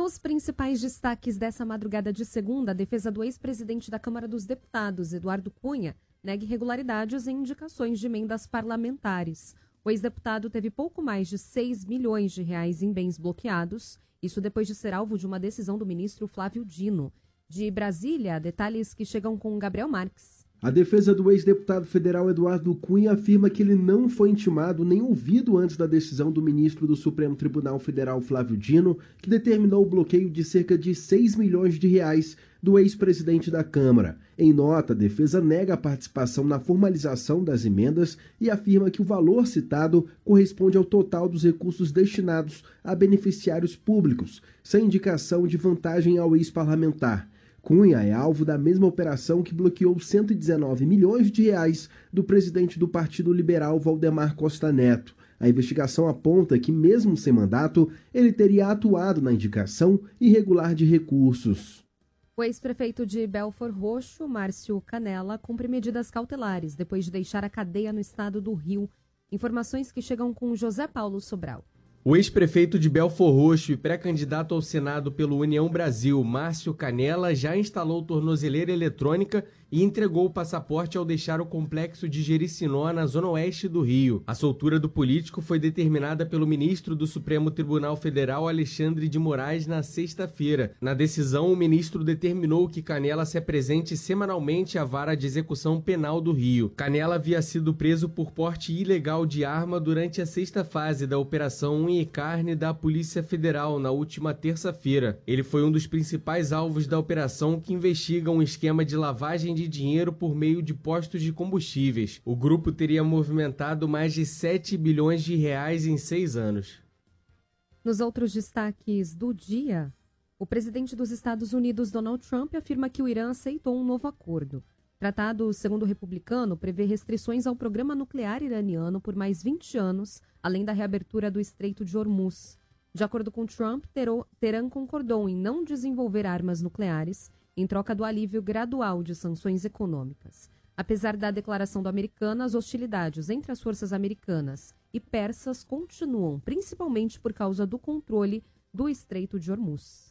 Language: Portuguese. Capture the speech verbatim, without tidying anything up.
Nos principais destaques dessa madrugada de segunda, a defesa do ex-presidente da Câmara dos Deputados, Eduardo Cunha, nega irregularidades em indicações de emendas parlamentares. O ex-deputado teve pouco mais de seis milhões de reais em bens bloqueados, isso depois de ser alvo de uma decisão do ministro Flávio Dino. De Brasília, detalhes que chegam com Gabriel Marques. A defesa do ex-deputado federal Eduardo Cunha afirma que ele não foi intimado nem ouvido antes da decisão do ministro do Supremo Tribunal Federal Flávio Dino, que determinou o bloqueio de cerca de seis milhões de reais do ex-presidente da Câmara. Em nota, a defesa nega a participação na formalização das emendas e afirma que o valor citado corresponde ao total dos recursos destinados a beneficiários públicos, sem indicação de vantagem ao ex-parlamentar. Cunha é alvo da mesma operação que bloqueou cento e dezenove milhões de reais do presidente do Partido Liberal, Valdemar Costa Neto. A investigação aponta que, mesmo sem mandato, ele teria atuado na indicação irregular de recursos. O ex-prefeito de Belford Roxo, Márcio Canella, cumpre medidas cautelares depois de deixar a cadeia no estado do Rio. Informações que chegam com José Paulo Sobral. O ex-prefeito de Belford Roxo e pré-candidato ao Senado pelo União Brasil, Márcio Canella, já instalou tornozeleira eletrônica e entregou o passaporte ao deixar o complexo de Jericinó, na zona oeste do Rio. A soltura do político foi determinada pelo ministro do Supremo Tribunal Federal, Alexandre de Moraes, na sexta-feira. Na decisão, o ministro determinou que Canella se apresente semanalmente à vara de execução penal do Rio. Canella havia sido preso por porte ilegal de arma durante a sexta fase da Operação Unha e Carne da Polícia Federal, na última terça-feira. Ele foi um dos principais alvos da operação, que investiga um esquema de lavagem de de dinheiro por meio de postos de combustíveis. O grupo teria movimentado mais de sete bilhões de reais em seis anos. Nos outros destaques do dia, o presidente dos Estados Unidos, Donald Trump, afirma que o Irã aceitou um novo acordo. O tratado, segundo o republicano, prevê restrições ao programa nuclear iraniano por mais vinte anos, além da reabertura do Estreito de Hormuz. De acordo com Trump, Teherã concordou em não desenvolver armas nucleares em troca do alívio gradual de sanções econômicas. Apesar da declaração do americano, as hostilidades entre as forças americanas e persas continuam, principalmente por causa do controle do Estreito de Hormuz.